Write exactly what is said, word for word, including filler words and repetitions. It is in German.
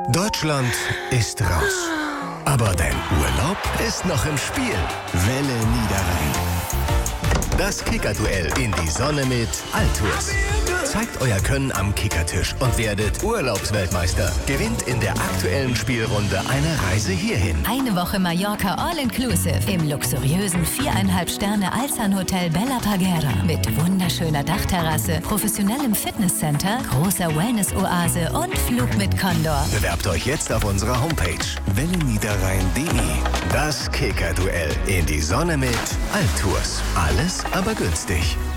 Deutschland ist raus. Aber dein Urlaub ist noch im Spiel. Welle Niederrhein. Das Kicker-Duell in die Sonne mit Altours. Zeigt euer Können am Kickertisch und werdet Urlaubsweltmeister. Gewinnt in der aktuellen Spielrunde eine Reise hierhin. Eine Woche Mallorca All-Inclusive im luxuriösen viereinhalb Sterne Alzan-Hotel Bella Parguera mit wunderschöner Dachterrasse, professionellem Fitnesscenter, großer Wellness-Oase und Flug mit Condor. Bewerbt euch jetzt auf unserer Homepage welle niederrhein punkt de. Das Kicker-Duell in die Sonne mit Altours. Alles aber günstig.